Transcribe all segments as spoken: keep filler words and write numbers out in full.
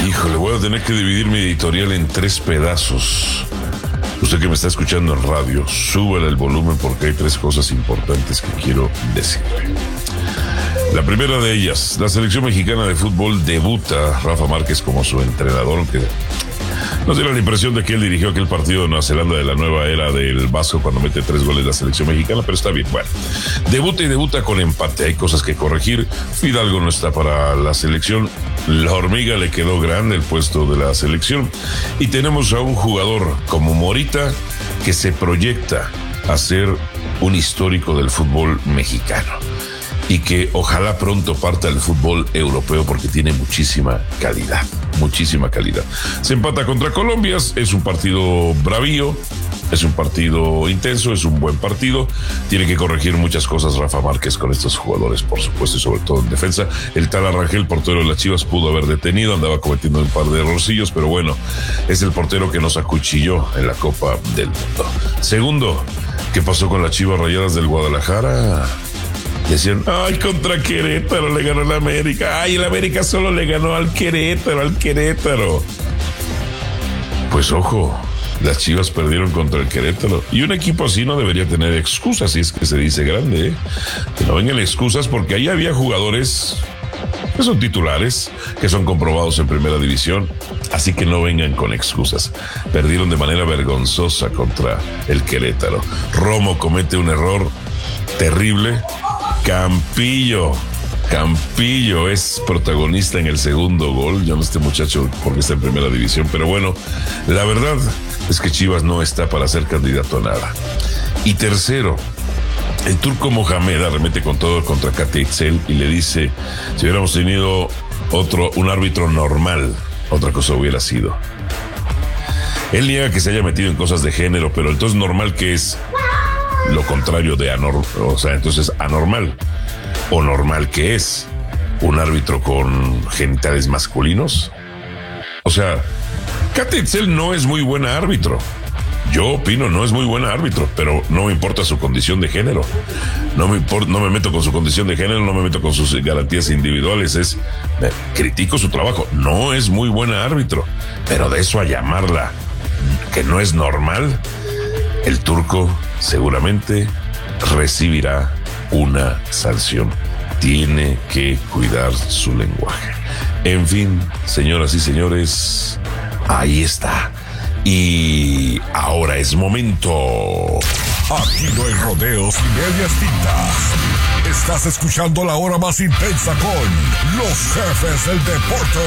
Híjole, voy a tener que dividir mi editorial en tres pedazos. Usted que me está escuchando en radio, súbale el volumen porque hay tres cosas importantes que quiero decirle. La primera de ellas, la selección mexicana de fútbol debuta Rafa Márquez como su entrenador, aunque nos dio la impresión de que él dirigió aquel partido de Nueva Zelanda de la nueva era del Vasco cuando mete tres goles la selección mexicana, pero está bien. Bueno, debuta y debuta con empate. Hay cosas que corregir. Fidalgo no está para la selección. La hormiga le quedó grande el puesto de la selección. Y tenemos a un jugador como Morita que se proyecta a ser un histórico del fútbol mexicano. Y que ojalá pronto parta del fútbol europeo porque tiene muchísima calidad, muchísima calidad. Se empata contra Colombia, es un partido bravío, es un partido intenso, es un buen partido. Tiene que corregir muchas cosas Rafa Márquez con estos jugadores, por supuesto, y sobre todo en defensa. El tal Arrangel, portero de las Chivas, pudo haber detenido, andaba cometiendo un par de errorcillos, pero bueno, es el portero que nos acuchilló en la Copa del Mundo. Segundo, ¿qué pasó con las Chivas Rayadas del Guadalajara? Decían, ay, contra Querétaro le ganó el América. Ay, el América solo le ganó al Querétaro, al Querétaro. Pues ojo, las Chivas perdieron contra el Querétaro. Y un equipo así no debería tener excusas, si es que se dice grande, ¿eh? Que no vengan excusas, porque ahí había jugadores que son titulares, que son comprobados en primera división. Así que no vengan con excusas. Perdieron de manera vergonzosa contra el Querétaro. Romo comete un error terrible. Campillo, Campillo es protagonista en el segundo gol. Yo no sé este muchacho porque está en primera división, pero bueno, la verdad es que Chivas no está para ser candidato a nada. Y tercero, el turco Mohamed arremete con todo contra Katia Itzel y le dice, si hubiéramos tenido otro, un árbitro normal, otra cosa hubiera sido. Él niega que se haya metido en cosas de género, pero entonces normal que es lo contrario de anormal, o sea, entonces anormal o normal que es un árbitro con genitales masculinos. O sea, Katia Itzel no es muy buena árbitro. Yo opino, no es muy buena árbitro, pero no me importa su condición de género. No me importa, no me meto con su condición de género, no me meto con sus garantías individuales. Es, eh, critico su trabajo. No es muy buena árbitro, pero de eso a llamarla que no es normal, el turco seguramente recibirá una sanción. Tiene que cuidar su lenguaje. En fin, señoras y señores, ahí está. Y ahora es momento. Aquí no hay rodeos y medias tintas. Estás escuchando la hora más intensa con los jefes del deporte.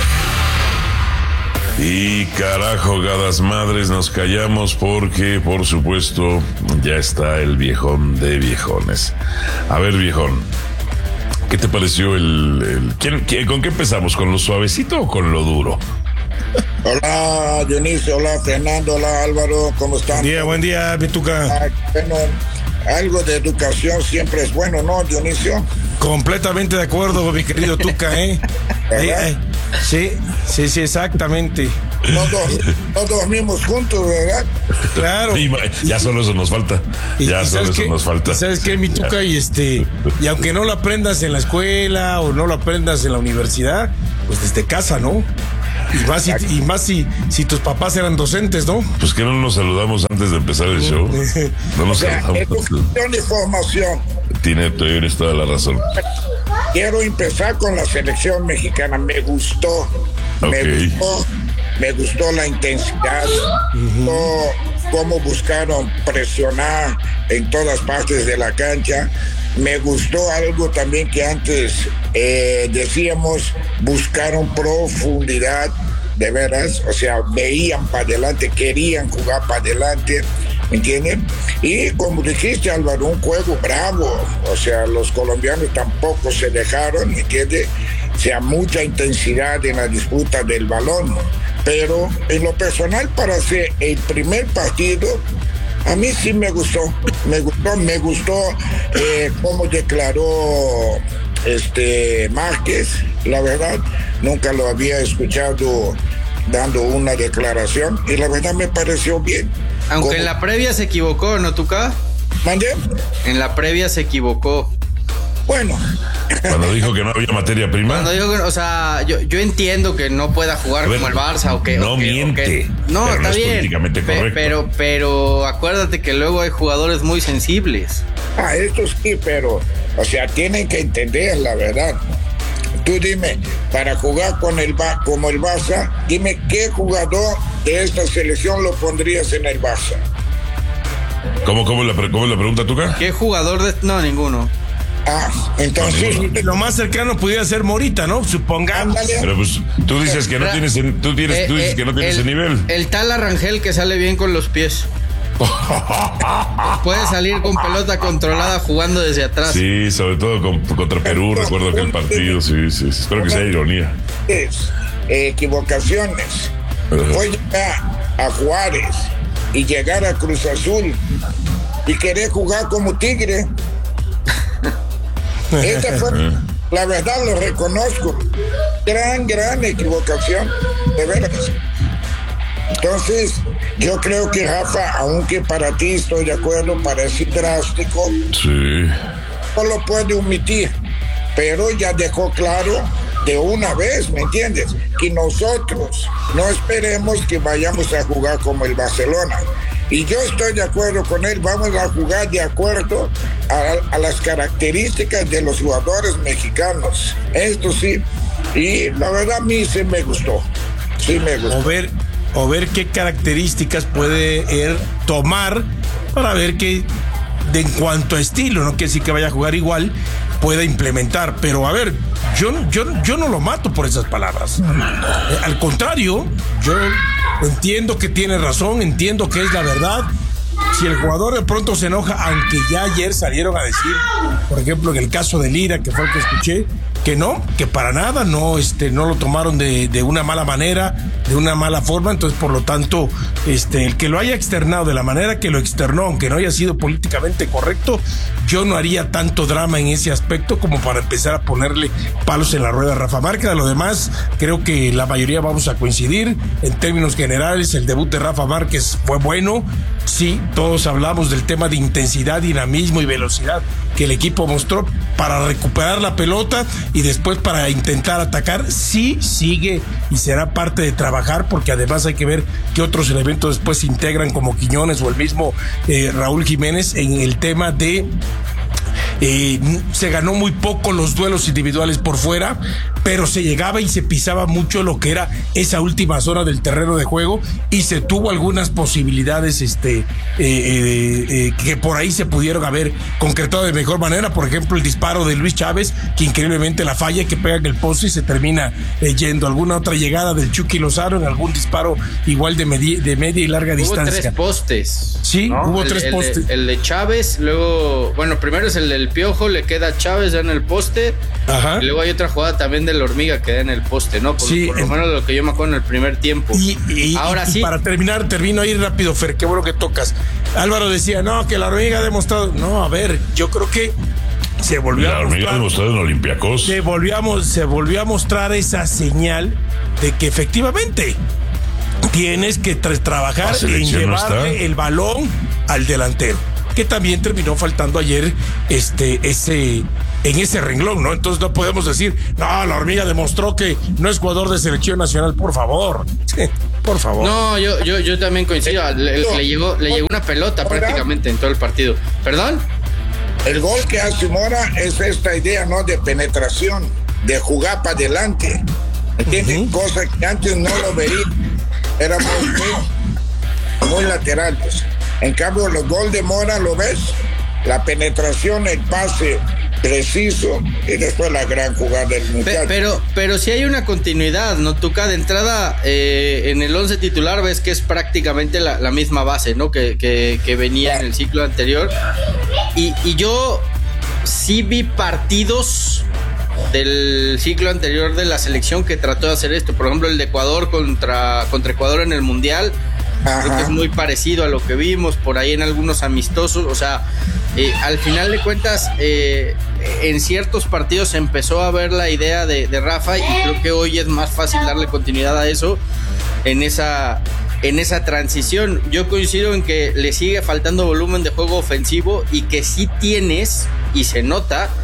Y carajo, gadas madres, nos callamos porque, por supuesto, ya está el viejón de viejones. A ver, viejón, ¿qué te pareció el... el ¿quién, quién, ¿Con qué empezamos? ¿Con lo suavecito o con lo duro? Hola, Dionisio, hola, Fernando, hola, Álvaro, ¿cómo están? Buen día, buen día, Pituca. Ah, bueno, algo de educación siempre es bueno, ¿no, Dionisio? Completamente de acuerdo, mi querido Tuca, ¿eh? eh, eh sí, sí, sí, exactamente. No, do, no dormimos juntos, ¿verdad? Claro. Y ya solo eso nos falta. Ya y solo eso qué? nos falta. ¿Sabes qué, mi Tuca? Y este, y aunque no lo aprendas en la escuela o no lo aprendas en la universidad, pues desde casa, ¿no? Y más, si, y más si, si tus papás eran docentes, ¿no? Pues que no nos saludamos antes de empezar el show. No nos O sea, saludamos. educación y formación. Tiene, tienes toda la razón. Quiero empezar con la selección mexicana. Me gustó. Me Okay. gustó. Me gustó la intensidad. Me gustó cómo buscaron presionar en todas partes de la cancha. Me gustó algo también que antes eh, decíamos, buscaron profundidad, de veras, o sea, veían para adelante, querían jugar para adelante, ¿me entienden? Y como dijiste, Álvaro, un juego bravo, o sea, los colombianos tampoco se dejaron, ¿me entiendes? O sea, mucha intensidad en la disputa del balón, pero en lo personal, para hacer el primer partido, a mí sí me gustó, me gustó, me gustó eh, cómo declaró este Márquez, la verdad, nunca lo había escuchado dando una declaración y la verdad me pareció bien. Aunque ¿Cómo? En la previa se equivocó, ¿no, Tuca? ¿Mandé? En la previa se equivocó. Bueno, Cuando dijo que no había materia prima. Cuando dijo que, o sea, yo, yo entiendo que no pueda jugar ver, como el Barça o que... No o que, miente. O que, no, pero está no es bien. políticamente Pe, correcto. Pero, pero acuérdate que luego hay jugadores muy sensibles. Ah, esto sí, pero, o sea, tienen que entender la verdad. Tú dime, para jugar con el como el Barça, dime qué jugador de esta selección lo pondrías en el Barça. ¿Cómo, cómo, la, cómo la pregunta, Tuca? ¿Qué jugador de...? No, ninguno. Ah, entonces... No, lo más cercano pudiera ser Morita, ¿no? Supongamos. Pero pues tú dices que no tienes, tú tienes, tú dices eh, que no tienes el, ese nivel. El tal Arrangel que sale bien con los pies. Puede salir con pelota controlada jugando desde atrás. Sí, sobre todo con, contra Perú, recuerdo aquel partido, sí, sí, sí, espero que sea ironía. Es, eh, equivocaciones. Uh-huh. Voy a llegar a Juárez y llegar a Cruz Azul y querer jugar como Tigre. Esta fue, la verdad lo reconozco, gran, gran equivocación, de veras. Entonces, yo creo que Rafa, aunque para ti estoy de acuerdo, parece drástico, sí, no lo puede omitir, pero ya dejó claro de una vez, ¿me entiendes? Que nosotros no esperemos que vayamos a jugar como el Barcelona. Y yo estoy de acuerdo con él, vamos a jugar de acuerdo a, a las características de los jugadores mexicanos. Esto sí, y la verdad a mí sí me gustó, sí me gustó. O ver, o ver qué características puede él tomar para ver que de en cuanto a estilo, no quiere decir que vaya a jugar igual, pueda implementar, pero a ver, yo, yo, yo no lo mato por esas palabras. Eh, al contrario, yo entiendo que tiene razón, entiendo que es la verdad. Si el jugador de pronto se enoja, aunque ya ayer salieron a decir, por ejemplo, en el caso de Lira, que fue el que escuché, que no, que para nada, no, este, no lo tomaron de, de una mala manera, de una mala forma, entonces por lo tanto, este, el que lo haya externado de la manera que lo externó, aunque no haya sido políticamente correcto, yo no haría tanto drama en ese aspecto como para empezar a ponerle palos en la rueda a Rafa Márquez. A lo demás, creo que la mayoría vamos a coincidir. En términos generales, el debut de Rafa Márquez fue bueno. Sí, todos hablamos del tema de intensidad, dinamismo y velocidad que el equipo mostró para recuperar la pelota y después para intentar atacar. Sí, sigue y será parte de trabajar, porque además hay que ver qué otros elementos después se integran, como Quiñones o el mismo eh, Raúl Jiménez, en el tema de Eh, se ganó muy poco los duelos individuales por fuera, pero se llegaba y se pisaba mucho lo que era esa última zona del terreno de juego, y se tuvo algunas posibilidades este, eh, eh, eh, que por ahí se pudieron haber concretado de mejor manera. Por ejemplo, el disparo de Luis Chávez, que increíblemente la falla, que pega en el poste y se termina eh, yendo. Alguna otra llegada del Chucky Lozano en algún disparo igual de, medi- de media y larga hubo distancia. Hubo tres postes. Sí, ¿no? hubo el, tres el postes. De, el de Chávez, luego, bueno, primero es el del Piojo, le queda a Chávez ya en el poste. Ajá. Y luego hay otra jugada también de la Hormiga que da en el poste, ¿no? Por, sí, por lo en... menos lo que yo me acuerdo en el primer tiempo. Y, y, Ahora y, sí. Y para terminar, termino ahí rápido, Fer, qué bueno que tocas. Álvaro decía, no, que la Hormiga ha demostrado. No, a ver, yo creo que se volvió la a Hormiga ha demostrado en Olympiacos. Se volvió, a, se volvió a mostrar esa señal de que efectivamente tienes que tra- trabajar en llevarle no el balón al delantero, que también terminó faltando ayer este ese en ese renglón, ¿no? Entonces no podemos decir, no, la Hormiga demostró que no es jugador de selección nacional, por favor. Por favor. No, yo yo yo también coincido, le, le llegó le llegó una pelota prácticamente en todo el partido. ¿Perdón? El gol que hace Mora es esta idea, ¿no? De penetración, de jugar para adelante. ¿Entiendes? Uh-huh. Cosa que antes no lo veía. Era muy, muy laterales. En cambio, los goles de Mora, ¿lo ves? La penetración, el pase preciso y después la gran jugada del muchacho. Pero, pero si hay una continuidad, ¿no? Tuca, de entrada eh, en el once titular ves que es prácticamente la, la misma base, ¿no? Que, que, que venía en el ciclo anterior. Y, y yo sí vi partidos del ciclo anterior de la selección que trató de hacer esto. Por ejemplo, el de Ecuador contra, contra Ecuador en el Mundial. Ajá. Creo que es muy parecido a lo que vimos por ahí en algunos amistosos. O sea, eh, al final de cuentas, eh, en ciertos partidos se empezó a ver la idea de, de Rafa, y creo que hoy es más fácil darle continuidad a eso en esa, en esa transición. Yo coincido en que le sigue faltando volumen de juego ofensivo y que sí tienes, y se nota,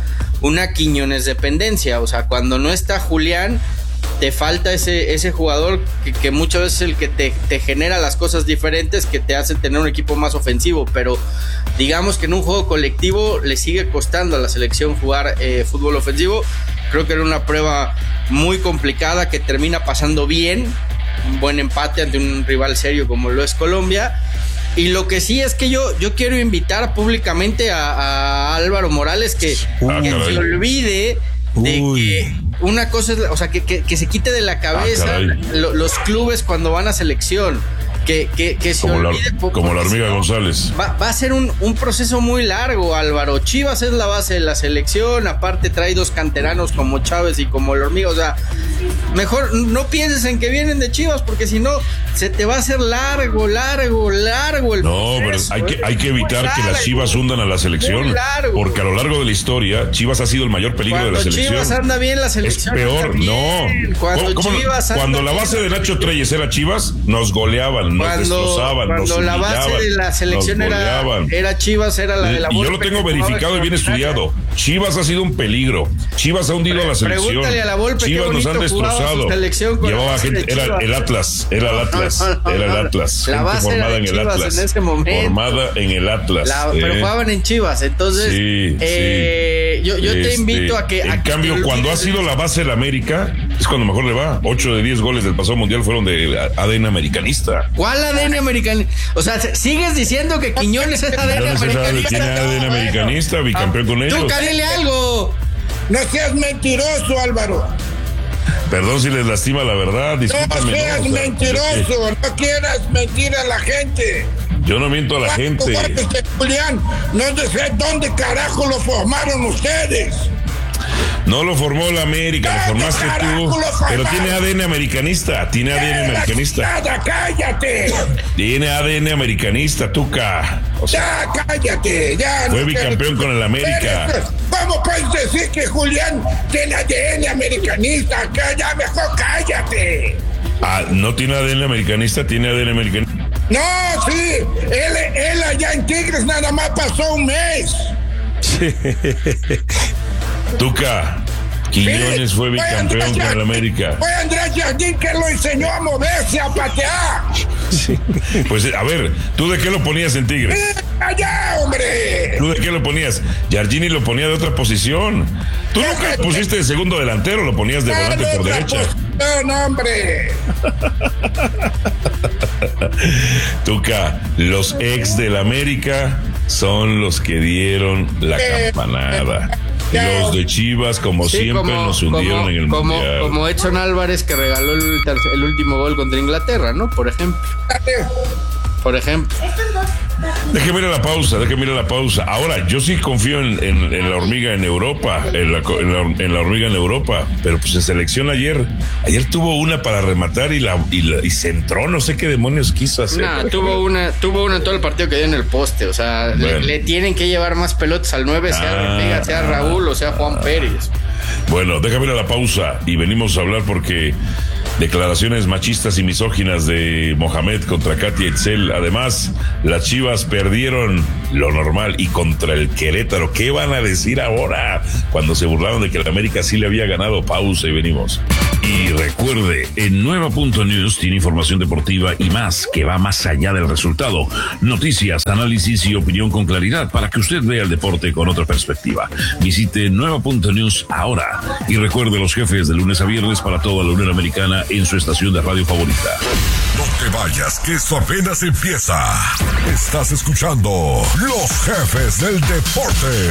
una Quiñones dependencia. O sea, cuando no está Julián, te falta ese, ese jugador que, que muchas veces es el que te, te genera las cosas diferentes, que te hace tener un equipo más ofensivo, pero digamos que en un juego colectivo le sigue costando a la selección jugar eh, fútbol ofensivo. Creo que era una prueba muy complicada que termina pasando bien, un buen empate ante un rival serio como lo es Colombia. Y lo que sí es que yo, yo quiero invitar públicamente a, a Álvaro Morales que, Ah, que caray. se olvide de Uy. que una cosa es, o sea, que, que, que se quite de la cabeza Ah, caray. lo- los clubes cuando van a selección, que, que, que se Como la, olvide, po- como la porque hormiga si no, González. Va, va a ser un, un proceso muy largo, Álvaro. Chivas es la base de la selección, aparte trae dos canteranos como Chávez y como el hormiga, o sea, mejor no pienses en que vienen de Chivas, porque si no, se te va a hacer largo, largo, largo el No, pero proceso, hay que, ¿eh? hay que evitar Muy que las largo. Chivas hundan a la selección, Muy largo. porque a lo largo de la historia Chivas ha sido el mayor peligro Cuando de la selección. Chivas anda bien, la Es selección peor, anda bien. no. Cuando ¿Cómo- cómo no? Chivas anda Cuando la bien. base de Nacho Treyes era Chivas, nos goleaban, nos Cuando, destrozaban, nos cuando la base humillaban, de la selección nos era, goleaban. era Chivas, era la de la Y yo lo Volpe, tengo que jugaba verificado y bien extraordinaria. estudiado. Chivas ha sido un peligro. Chivas ha hundido a la selección. Pregúntale a la Volpe, Chivas qué nos han bonito jugaba su destrozado. selección con la Llevaba base de gente, era Chivas. el Atlas, era el Atlas, No, no, no, era el no. Atlas. La gente base era formada de en el Chivas Atlas. en ese momento. Formada en el Atlas. La- eh. pero jugaban en Chivas, entonces Sí, eh, sí. yo, yo te Este, invito a que... a En que cambio, te cuando ha olvides sido de- la base de la América, es cuando mejor le va. Ocho de diez goles del pasado mundial fueron de A D N americanista. ¿Cuál A D N americanista? O sea, sigues diciendo que Quiñones es A D N Quiñones es A D N, americanista. tiene A D N americanista, bicampeón con Tú, ellos. dile algo. No seas mentiroso, Álvaro. Perdón si les lastima la verdad, No discúlpame. seas ¿no? O sea, mentiroso. No quieras mentir a la gente. Yo no miento a la gente. Jugadores de Julián, no sé dónde carajo lo formaron ustedes. No lo formó la América, lo formaste tú. Pero tiene A D N americanista, tiene A D N americanista. Nada, cállate. Tiene A D N americanista, Tuca. O sea, Ya, cállate. Ya. fue no bicampeón con el América. Eres- ¿Cómo puedes decir que Julián tiene A D N americanista? Que ya mejor cállate. Ah, no tiene A D N americanista, tiene A D N americanista. No, sí. Él, él allá en Tigres nada más pasó un mes. Tuca, Quiñones Sí, fue bicampeón Andrés con el América. Fue Andrés Jardín que lo enseñó a moverse, a patear. Pues a ver, ¿tú de qué lo ponías en Tigres? ¡Eh, allá, hombre! ¿Tú de qué lo ponías? Jardini lo ponía de otra posición. Tú nunca lo pusiste de segundo delantero, lo ponías de volante por derecha. No, no, hombre. Tuca, los ex del América son los que dieron la Eh, campanada. eh, Los de Chivas, como Sí, siempre, como- nos hundieron como- en el como, mundial. como Edson Álvarez, que regaló el, tercer- el último gol contra Inglaterra, ¿no? Por ejemplo. Por ejemplo. Déjeme ir a la pausa, déjeme ir a la pausa. Ahora, yo sí confío en, en- en la hormiga en Europa, en la, co- en, la, en la hormiga en Europa, pero pues en selección ayer, ayer tuvo una para rematar y la y, la- y se entró, no sé qué demonios quiso hacer. Nah, tuvo una, tuvo una en todo el partido que dio en el poste. O sea, le- Bueno. le, tienen que llevar más pelotas al nueve, sea Ah. Ortega, sea Raúl o sea Juan Pérez. Bueno, déjame ir a la pausa y venimos a hablar porque declaraciones machistas y misóginas de Mohamed contra Katia Itzel. Además, las Chivas perdieron lo normal y contra el Querétaro. ¿Qué van a decir ahora cuando se burlaron de que el América sí le había ganado? Pausa y venimos. Y recuerde, en Nueva Punto News tiene información deportiva y más que va más allá del resultado. Noticias, análisis y opinión con claridad para que usted vea el deporte con otra perspectiva. Visite Nueva Punto News ahora y recuerde los jefes de lunes a viernes para toda la Unión Americana en su estación de radio favorita. No te vayas, que esto apenas empieza. Estás escuchando Los Jefes del Deporte.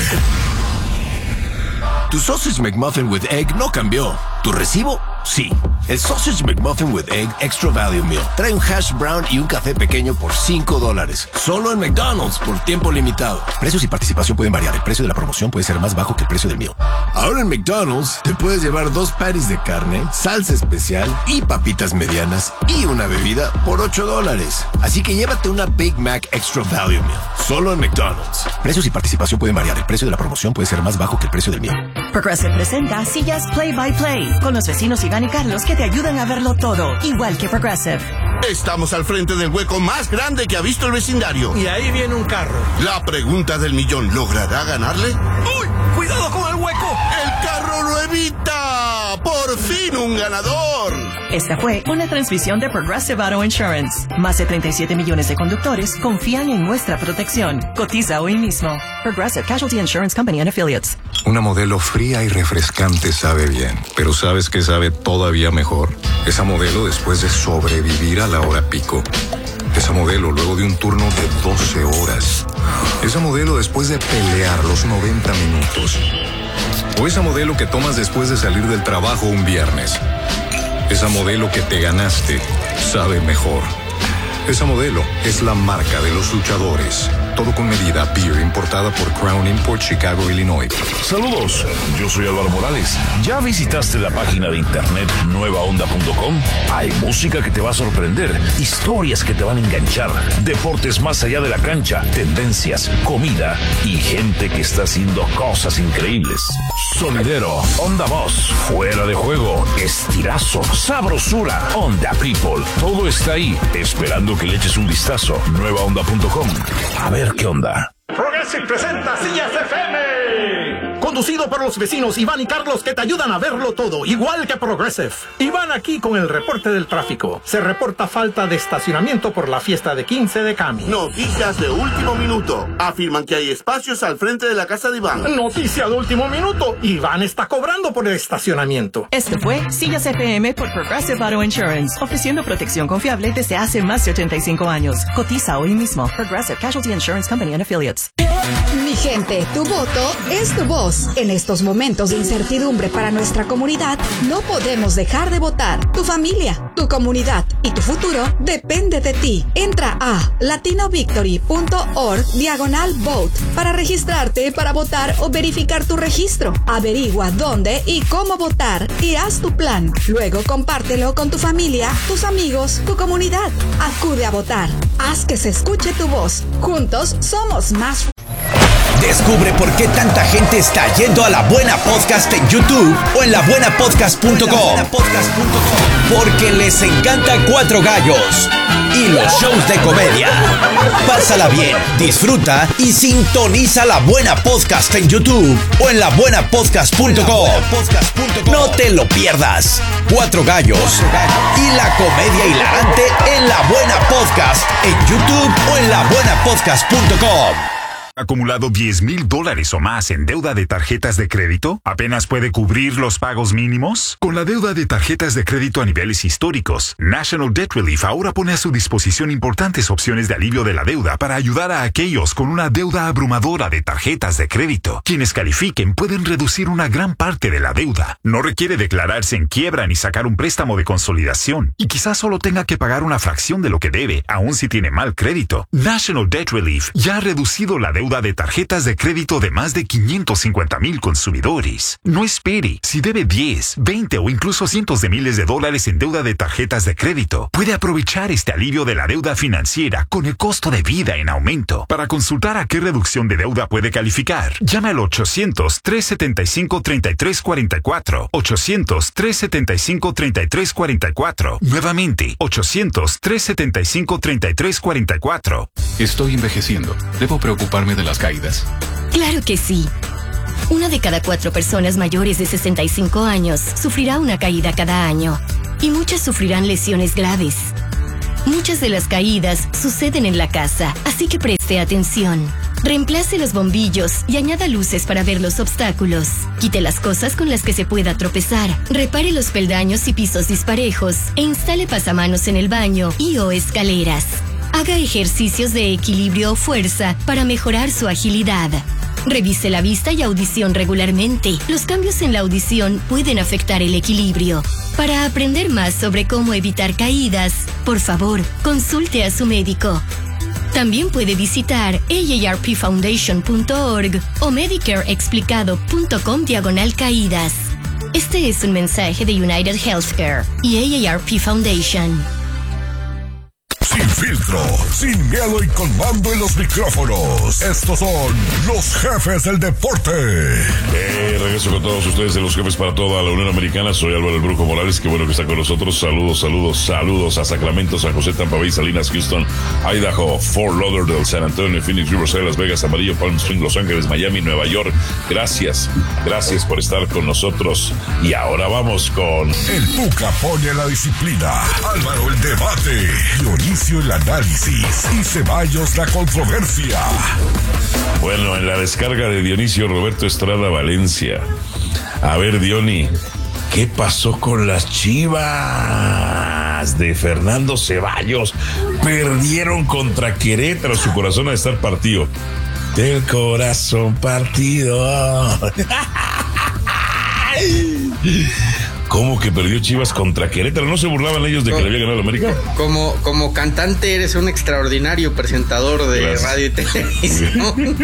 Tu Sausage McMuffin with Egg no cambió. ¿Tu recibo? Sí. El Sausage McMuffin with Egg Extra Value Meal trae un hash brown y un café pequeño por cinco dólares. Solo en McDonald's por tiempo limitado. Precios y participación pueden variar. El precio de la promoción puede ser más bajo que el precio del meal. Ahora en McDonald's te puedes llevar dos patties de carne, salsa especial y papitas medianas y una bebida por ocho dólares. Así que llévate una Big Mac Extra Value Meal. Solo en McDonald's. Precios y participación pueden variar. El precio de la promoción puede ser más bajo que el precio del meal. Progressive presenta sillas Play by Play con los vecinos Iván y Carlos que te ayudan a verlo todo, igual que Progressive. Estamos al frente del hueco más grande que ha visto el vecindario. Y ahí viene un carro. La pregunta del millón, ¿logrará ganarle? ¡Uy! ¡Cuidado con el hueco! ¡El carro lo evita! ¡Por fin un ganador! Esta fue una transmisión de Progressive Auto Insurance. Más de treinta y siete millones de conductores confían en nuestra protección. Cotiza hoy mismo. Progressive Casualty Insurance Company and Affiliates. Una Modelo fría y refrescante sabe bien, pero ¿sabes qué sabe todavía mejor? Esa Modelo después de sobrevivir a la hora pico. Esa Modelo luego de un turno de doce horas. Esa Modelo después de pelear los noventa minutos. O esa Modelo que tomas después de salir del trabajo un viernes. Esa Modelo que te ganaste sabe mejor. Esa Modelo es la marca de los luchadores. Todo con medida. Beer importada por Crown Import, Chicago, Illinois. Saludos, yo soy Álvaro Morales. ¿Ya visitaste la página de internet nueva onda punto com? Hay música que te va a sorprender, historias que te van a enganchar, deportes más allá de la cancha, tendencias, comida y gente que está haciendo cosas increíbles. Sonidero, Onda Voz, fuera de juego, estirazo, sabrosura, Onda People. Todo está ahí, esperando que le eches un vistazo. nueva onda punto com. A ver qué onda. Progressive presenta Sillas F M. Conducido por los vecinos Iván y Carlos, que te ayudan a verlo todo, igual que Progressive. Iván aquí con el reporte del tráfico. Se reporta falta de estacionamiento por la fiesta de quince de Cami. Noticias de último minuto. Afirman que hay espacios al frente de la casa de Iván. Noticia de último minuto. Iván está cobrando por el estacionamiento. Esto fue Sillas F M por Progressive Auto Insurance, ofreciendo protección confiable desde hace más de ochenta y cinco años. Cotiza hoy mismo. Progressive Casualty Insurance Company and Affiliates. Mi gente, tu voto es tu voz. En estos momentos de incertidumbre para nuestra comunidad, no podemos dejar de votar. Tu familia, tu comunidad y tu futuro depende de ti. Entra a latinavictory punto org diagonal vote para registrarte para votar o verificar tu registro. Averigua dónde y cómo votar y haz tu plan. Luego compártelo con tu familia, tus amigos, tu comunidad. Acude a votar. Haz que se escuche tu voz. Juntos somos más. Descubre por qué tanta gente está yendo a La Buena Podcast en YouTube o en la buena podcast punto com. Porque les encanta Cuatro Gallos y los shows de comedia. Pásala bien, disfruta y sintoniza La Buena Podcast en YouTube o en la buena podcast punto com. No te lo pierdas. Cuatro Gallos y la comedia hilarante en La Buena Podcast en YouTube o en la buena podcast punto com. ¿Acumulado diez mil dólares o más en deuda de tarjetas de crédito? ¿Apenas puede cubrir los pagos mínimos? Con la deuda de tarjetas de crédito a niveles históricos, National Debt Relief ahora pone a su disposición importantes opciones de alivio de la deuda para ayudar a aquellos con una deuda abrumadora de tarjetas de crédito. Quienes califiquen pueden reducir una gran parte de la deuda. No requiere declararse en quiebra ni sacar un préstamo de consolidación. Y quizás solo tenga que pagar una fracción de lo que debe, aun si tiene mal crédito. National Debt Relief ya ha reducido la deuda de tarjetas de crédito de más de quinientos cincuenta mil consumidores. No espere. Si debe diez, veinte o incluso cientos de miles de dólares en deuda de tarjetas de crédito, puede aprovechar este alivio de la deuda financiera con el costo de vida en aumento. Para consultar a qué reducción de deuda puede calificar, llame al ochocientos, trescientos setenta y cinco, treinta y tres cuarenta y cuatro. ochocientos, trescientos setenta y cinco, treinta y tres cuarenta y cuatro. Nuevamente, ochocientos, trescientos setenta y cinco, treinta y tres cuarenta y cuatro. Estoy envejeciendo. ¿Debo preocuparme de las caídas? Claro que sí. Una de cada cuatro personas mayores de sesenta y cinco años sufrirá una caída cada año. Y muchas sufrirán lesiones graves. Muchas de las caídas suceden en la casa, así que preste atención. Reemplace los bombillos y añada luces para ver los obstáculos. Quite las cosas con las que se pueda tropezar. Repare los peldaños y pisos disparejos e instale pasamanos en el baño y o escaleras. Haga ejercicios de equilibrio o fuerza para mejorar su agilidad. Revise la vista y audición regularmente. Los cambios en la audición pueden afectar el equilibrio. Para aprender más sobre cómo evitar caídas, por favor, consulte a su médico. También puede visitar A A R P foundation punto org o medicareexplicado punto com diagonal caídas. Este es un mensaje de United Healthcare y A A R P Foundation. Sin filtro, sin miedo y con mando en los micrófonos. Estos son los jefes del deporte. Eh, regreso con todos ustedes de los jefes para toda la Unión Americana. Soy Álvaro el Brujo Morales, qué bueno que está con nosotros. Saludos, saludos, saludos a Sacramento, San José, Tampa Bay, Salinas, Houston, Idaho, Fort Lauderdale, San Antonio, Phoenix, Riverside, Las Vegas, Amarillo, Palm Springs, Los Ángeles, Miami, Nueva York. Gracias, gracias por estar con nosotros. Y ahora vamos con... El Tuca pone la disciplina, Álvaro el debate, Dionisio el análisis y Ceballos la controversia. Bueno, en la descarga de Dionisio Roberto Estrada Valencia. A ver, Diony, ¿qué pasó con las Chivas de Fernando Ceballos? Perdieron contra Querétaro, su corazón ha de estar partido. Del corazón partido. ¿Cómo que perdió Chivas contra Querétaro? ¿No se burlaban ellos de que le había ganado la América? Como, como cantante eres un extraordinario presentador de Gracias. Radio y televisión.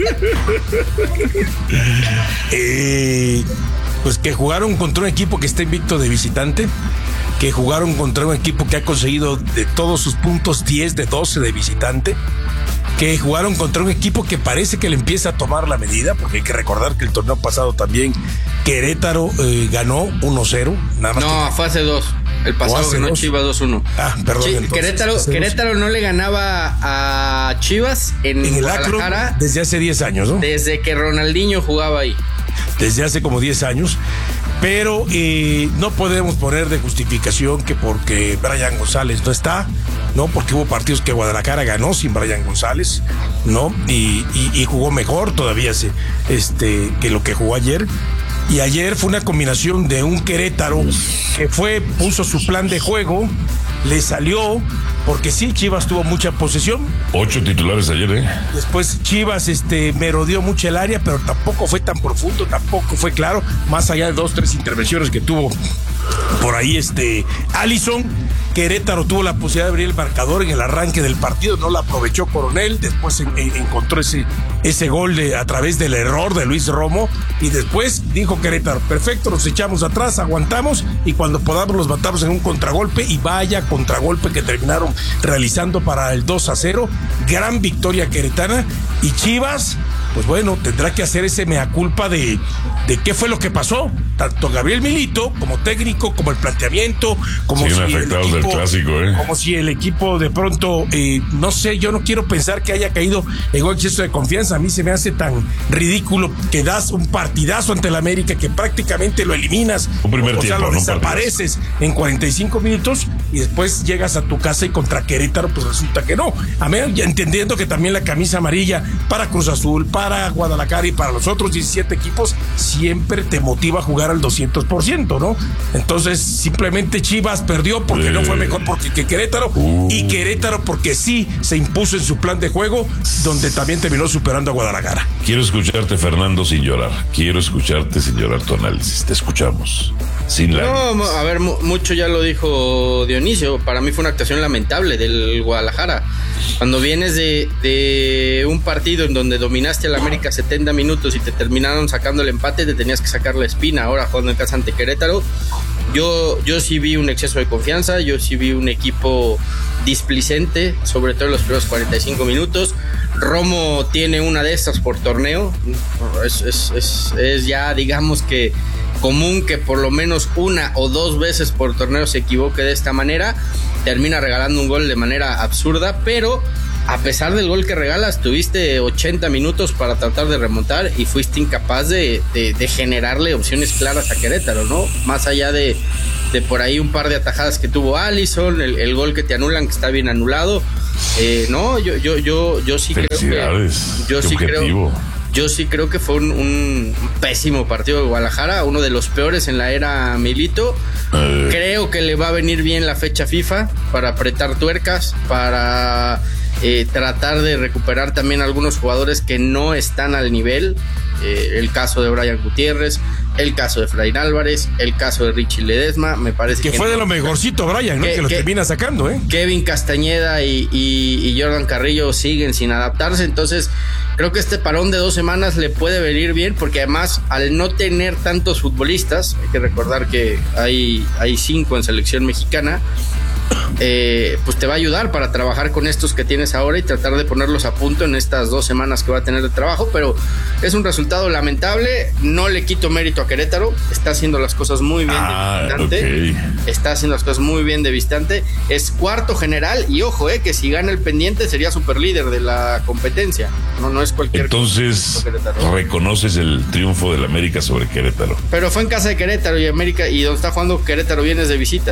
eh, pues que jugaron contra un equipo que está invicto de visitante, que jugaron contra un equipo que ha conseguido de todos sus puntos diez de doce de visitante, que jugaron contra un equipo que parece que le empieza a tomar la medida, porque hay que recordar que el torneo pasado también Querétaro eh, ganó uno cero. Nada más no, que... fue hace dos. El pasado ganó dos. Chivas dos uno. Ah, perdón. Ch- entonces, Querétaro, Querétaro no le ganaba a Chivas en, en el Guadalajara Acro desde hace diez años, ¿no? Desde que Ronaldinho jugaba ahí. Desde hace como diez años. Pero eh, no podemos poner de justificación que porque Brian González no está, ¿no? Porque hubo partidos que Guadalajara ganó sin Brian González, ¿no? Y, y, y jugó mejor todavía se, este, que lo que jugó ayer. Y ayer fue una combinación de un Querétaro que fue, puso su plan de juego, le salió, porque sí, Chivas tuvo mucha posesión. Ocho titulares ayer, ¿eh? Después Chivas este, merodeó mucho el área, pero tampoco fue tan profundo, tampoco fue claro, más allá de dos, tres intervenciones que tuvo por ahí este Alisson. Querétaro tuvo la posibilidad de abrir el marcador en el arranque del partido, no la aprovechó Coronel, después en, en, encontró ese, ese gol de, a través del error de Luis Romo, y después dijo Querétaro, perfecto, nos echamos atrás, aguantamos, y cuando podamos los matamos en un contragolpe, y vaya contragolpe que terminaron realizando para el dos a cero, gran victoria queretana, y Chivas, pues bueno, tendrá que hacer ese mea culpa de, de qué fue lo que pasó, tanto Gabriel Milito como técnico, como el planteamiento, como Siguen si afectados el equipo, del clásico, ¿eh? como si el equipo de pronto, eh, no sé, yo no quiero pensar que haya caído en un exceso de confianza. A mí se me hace tan ridículo que das un partidazo ante el América que prácticamente lo eliminas, un primer o tiempo, sea, lo no desapareces en cuarenta y cinco minutos y después llegas a tu casa y contra Querétaro pues resulta que no. A mí, entendiendo que también la camisa amarilla para Cruz Azul, para Guadalajara y para los otros diecisiete equipos siempre te motiva a jugar al doscientos por ciento, ¿no? Entonces simplemente Chivas perdió porque eh. no fue mejor porque que Querétaro uh. y Querétaro porque sí se impuso en su plan de juego, donde también terminó superando a Guadalajara. Quiero escucharte, Fernando, sin llorar. Quiero escucharte sin llorar tu análisis. Te escuchamos. Sin lágrimas. No, a ver, mucho ya lo dijo Dionisio. Para mí fue una actuación lamentable del Guadalajara. Cuando vienes de, de un partido en donde dominaste al América setenta minutos y te terminaron sacando el empate, te tenías que sacar la espina. Ahora jugando en casa ante Querétaro, yo, yo sí vi un exceso de confianza, yo sí vi un equipo displicente, sobre todo en los primeros cuarenta y cinco minutos. Romo tiene una de estas por torneo. Es, es, es, es ya, digamos que común que por lo menos una o dos veces por torneo se equivoque de esta manera. Termina regalando un gol de manera absurda, pero a pesar del gol que regalas, tuviste ochenta minutos para tratar de remontar y fuiste incapaz de, de, de generarle opciones claras a Querétaro, ¿no? Más allá de, de por ahí un par de atajadas que tuvo Alisson, el, el gol que te anulan, que está bien anulado. Eh, no, yo, yo, yo, yo sí creo que. Yo sí creo. Yo sí creo que fue un, un pésimo partido de Guadalajara, uno de los peores en la era Milito. Eh. Creo que le va a venir bien la fecha FIFA para apretar tuercas, para eh, tratar de recuperar también algunos jugadores que no están al nivel. Eh, el caso de Brian Gutiérrez, el caso de Efraín Álvarez, el caso de Richie Ledesma, me parece que, que fue no, de lo mejorcito Brian, ¿no? Que, que lo termina sacando, ¿eh? Kevin Castañeda y, y, y Jordan Carrillo siguen sin adaptarse, entonces creo que este parón de dos semanas le puede venir bien, porque además al no tener tantos futbolistas, hay que recordar que hay, hay cinco en selección mexicana, eh, pues te va a ayudar para trabajar con estos que tienes ahora y tratar de ponerlos a punto en estas dos semanas que va a tener de trabajo, pero es un resultado lamentable. No le quito mérito a Querétaro, está haciendo las cosas muy bien ah, de visitante, okay. está haciendo las cosas muy bien de visitante, es cuarto general y ojo, eh, que si gana el pendiente sería super líder de la competencia, no, no es cualquier entonces reconoces el triunfo del América sobre Querétaro, pero fue en casa de Querétaro y América, y donde está jugando Querétaro vienes de visita.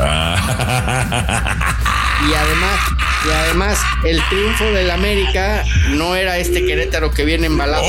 Ah. Y además, y además, el triunfo del América no era este Querétaro que viene embalado.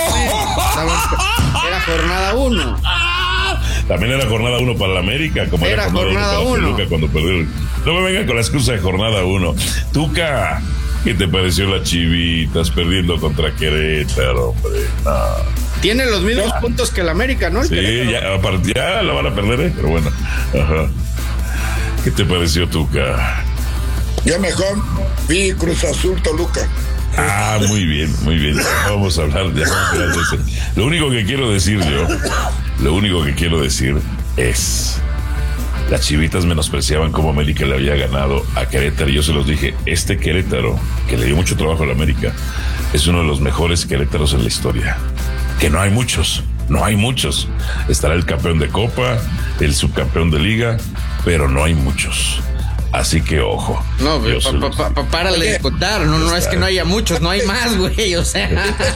Era jornada uno. También era jornada uno para el América, como era, era jornada uno cuando perdió. No me vengan con la excusa de jornada uno. Tuca, ¿qué te pareció las Chivitas perdiendo contra Querétaro, hombre? No. Tiene los mismos ya. puntos que el América, ¿no? El sí, ya, aparte, ya la van a perder, ¿eh? Pero bueno. Ajá. ¿Qué te pareció, Tuca? Yo mejor vi Cruz Azul Toluca. Ah, muy bien, muy bien. Vamos a hablar, ya vamos a hablar de eso. Lo único que quiero decir yo, lo único que quiero decir es, las Chivitas menospreciaban cómo América le había ganado a Querétaro. Y yo se los dije, este Querétaro, que le dio mucho trabajo a la América, es uno de los mejores Querétaros en la historia. Que no hay muchos, no hay muchos. Estará el campeón de Copa, el subcampeón de Liga, pero no hay muchos. Así que ojo. No, pa, pa, pa, pa, párale de contar. No, no es que no haya muchos, no hay más, güey. O sea.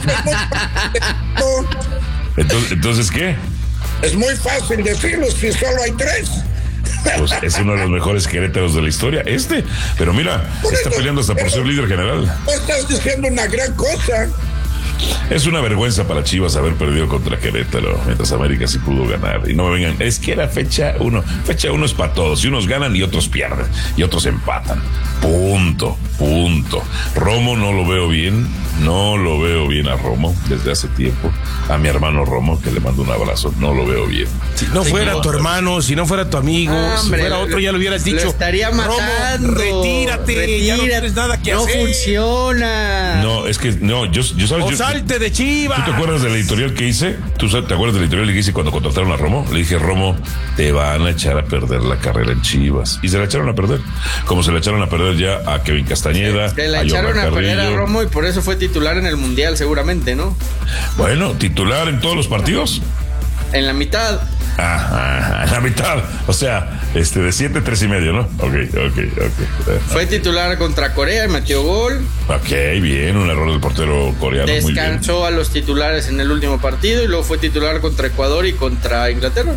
Entonces, ¿entonces qué? Es muy fácil decirlo si solo hay tres. Pues es uno de los mejores Querétaros de la historia, este. Pero mira, por está eso, peleando hasta por ser líder general. No estás diciendo una gran cosa. Es una vergüenza para Chivas haber perdido contra Querétaro, mientras América sí pudo ganar. Y no me vengan, es que era fecha uno. Fecha uno es para todos. Y unos ganan y otros pierden. Y otros empatan. Punto, punto. Romo no lo veo bien. No lo veo bien a Romo desde hace tiempo. A mi hermano Romo, que le mando un abrazo, no lo veo bien. Si no fuera tu hermano, si no fuera tu amigo, ah, si hombre, fuera otro, ya lo hubieras dicho. Lo estaría matando. Romo, retírate, retírate, ya no tienes nada que no hacer. No funciona. No, es que, no, yo, yo sabes. O yo, salte de Chivas. ¿Tú te acuerdas de la editorial que hice? ¿Tú te acuerdas de la editorial que hice cuando contrataron a Romo? Le dije, Romo, te van a echar a perder la carrera en Chivas. Y se la echaron a perder. Como se la echaron a perder ya a Kevin Castañeda. Se la echaron a perder a Romo y por eso fue titular en el Mundial, seguramente, ¿no? Bueno, titular en todos los partidos. En la mitad. Ajá, en la mitad. O sea, este de siete, tres y medio, ¿no? Ok, ok, ok. Fue titular contra Corea y metió gol. Ok, bien, un error del portero coreano. Descansó a los titulares en el último partido y luego fue titular contra Ecuador y contra Inglaterra.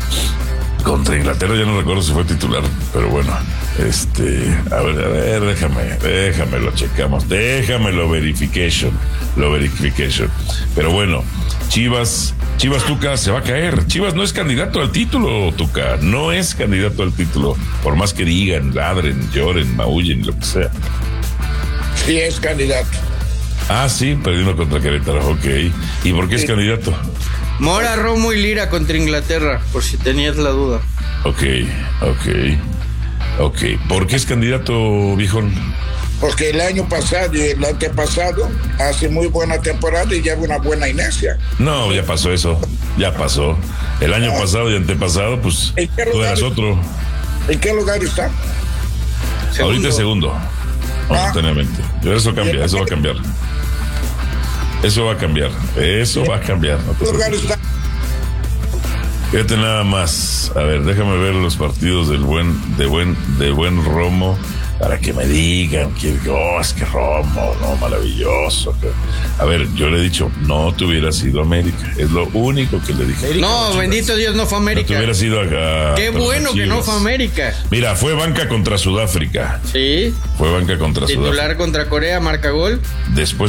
Contra Inglaterra ya no recuerdo si fue titular, pero bueno, este, a ver, a ver, déjame, déjame lo checamos, déjame lo verification, lo verification. Pero bueno, Chivas, Chivas Tuca se va a caer. Chivas no es candidato al título, Tuca, no es candidato al título, por más que digan, ladren, lloren, maullen, lo que sea. Sí es candidato. Ah, sí, perdiendo contra Querétaro, ok. ¿Y por qué sí es candidato? Mora, Romo y Lira contra Inglaterra, por si tenías la duda. Ok, ok, ok. ¿Por qué es candidato, viejón? Porque el año pasado y el antepasado hace muy buena temporada y lleva una buena inercia. No, ya pasó eso, ya pasó. El año ah. pasado y antepasado, pues tú eras otro. ¿En qué lugar está? Segundo. Ahorita es segundo, momentáneamente. Ah. Pero eso cambia, eso va a cambiar. Eso va a cambiar, eso va a cambiar. No te Fíjate nada más. A ver, déjame ver los partidos del buen, de buen, de buen Romo para que me digan que oh, es que Romo, no, maravilloso. A ver, yo le he dicho, no te hubieras ido a América. Es lo único que le dije. No, bendito Dios, no fue a América. No te hubieras ido a, a Qué bueno que no fue a América. Mira, fue banca contra Sudáfrica. Sí. Fue banca contra Titular Sudáfrica. Titular contra Corea, marca gol. Después